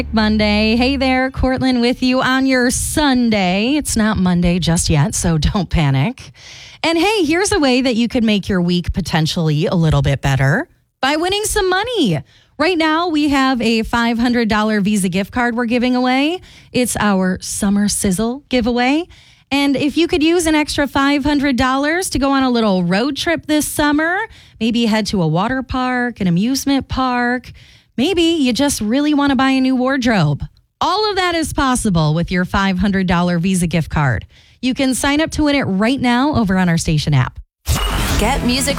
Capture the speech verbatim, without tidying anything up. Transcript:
Monday. Hey there, Cortland with you on your Sunday. It's not Monday just yet, so don't panic. And hey, here's a way that you could make your week potentially a little bit better by winning some money. Right now, we have a five hundred dollars Visa gift card we're giving away. It's our Summer Sizzle giveaway. And if you could use an extra five hundred dollars to go on a little road trip this summer, maybe head to a water park, an amusement park, maybe you just really want to buy a new wardrobe. All of that is possible with your five hundred dollars Visa gift card. You can sign up to win it right now over on our station app. Get music